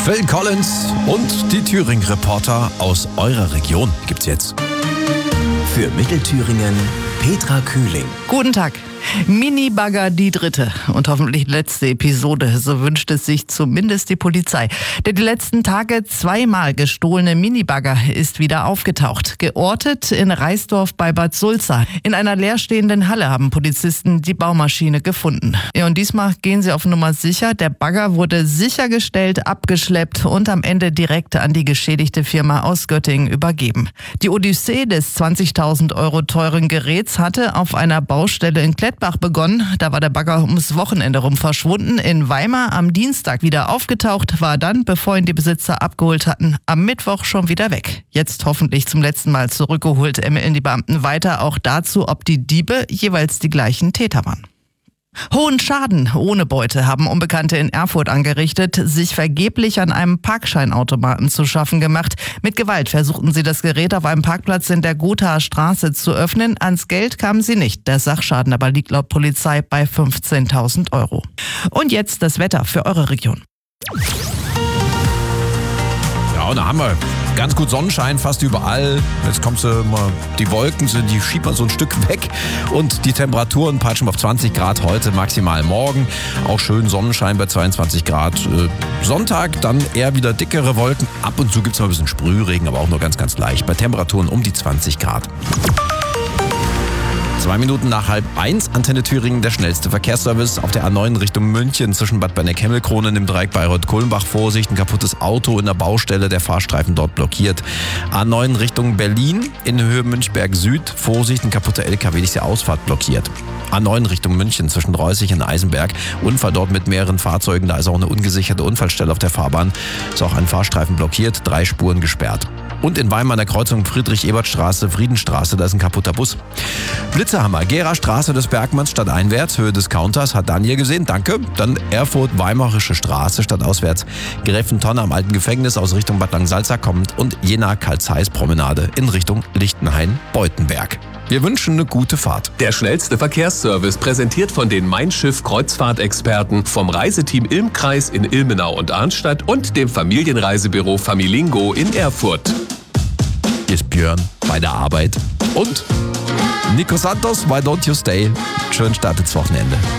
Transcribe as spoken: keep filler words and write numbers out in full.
Phil Collins und die Thüringen-Reporter aus eurer Region gibt's jetzt. Für Mittelthüringen Petra Kühling. Guten Tag. Minibagger die dritte und hoffentlich letzte Episode, so wünscht es sich zumindest die Polizei. Der die letzten Tage zweimal gestohlene Minibagger ist wieder aufgetaucht. Geortet in Reisdorf bei Bad Sulza. In einer leerstehenden Halle haben Polizisten die Baumaschine gefunden. Ja, und diesmal gehen sie auf Nummer sicher. Der Bagger wurde sichergestellt, abgeschleppt und am Ende direkt an die geschädigte Firma aus Göttingen übergeben. Die Odyssee des zwanzigtausend Euro teuren Geräts hatte auf einer Baustelle in Klettbach begonnen. Da war der Bagger ums Wochenende rum verschwunden. In Weimar am Dienstag wieder aufgetaucht, war dann, bevor ihn die Besitzer abgeholt hatten, am Mittwoch schon wieder weg. Jetzt hoffentlich zum letzten Mal zurückgeholt, ermitteln die Beamten weiter auch dazu, ob die Diebe jeweils die gleichen Täter waren. Hohen Schaden ohne Beute haben Unbekannte in Erfurt angerichtet, sich vergeblich an einem Parkscheinautomaten zu schaffen gemacht. Mit Gewalt versuchten sie das Gerät auf einem Parkplatz in der Gothaer Straße zu öffnen. Ans Geld kamen sie nicht. Der Sachschaden aber liegt laut Polizei bei fünfzehntausend Euro. Und jetzt das Wetter für eure Region. Ja, und da haben wir ganz gut Sonnenschein fast überall. Jetzt kommst du mal, die Wolken sind, die schiebt man so ein Stück weg und die Temperaturen peitschen auf zwanzig Grad heute, maximal morgen. Auch schön Sonnenschein bei zweiundzwanzig Grad. Äh, Sonntag dann eher wieder dickere Wolken. Ab und zu gibt es mal ein bisschen Sprühregen, aber auch nur ganz, ganz leicht. Bei Temperaturen um die zwanzig Grad. Zwei Minuten nach halb eins, Antenne Thüringen, der schnellste Verkehrsservice auf der A neun Richtung München zwischen Bad Berneck-Hemmelkronen im Dreieck Bayreuth-Kulmbach. Vorsicht, ein kaputtes Auto in der Baustelle, der Fahrstreifen dort blockiert. A neun Richtung Berlin in Höhe Münchberg Süd. Vorsicht, ein kaputter L K W, die Ausfahrt blockiert. A neun Richtung München zwischen Reußig und Eisenberg. Unfall dort mit mehreren Fahrzeugen, da ist auch eine ungesicherte Unfallstelle auf der Fahrbahn. Ist auch ein Fahrstreifen blockiert, drei Spuren gesperrt. Und in Weimar an der Kreuzung Friedrich-Ebert-Straße, Friedenstraße, da ist ein kaputter Bus. Blitzerhammer, Gera-Straße des Bergmanns stadteinwärts, Höhe des Counters, hat Daniel gesehen, danke. Dann Erfurt-Weimarische Straße stadtauswärts, Gräfentonne am alten Gefängnis aus Richtung Bad Langensalza kommt und Jena-Karlsheiß-Promenade in Richtung Lichtenhain-Beutenberg. Wir wünschen eine gute Fahrt. Der schnellste Verkehrsservice präsentiert von den Mein Schiff Kreuzfahrtexperten vom Reiseteam Ilmkreis in Ilmenau und Arnstadt und dem Familienreisebüro Familingo in Erfurt. Hier ist Björn bei der Arbeit und Nico Santos, Why Don't You Stay? Schönen Start ins Wochenende.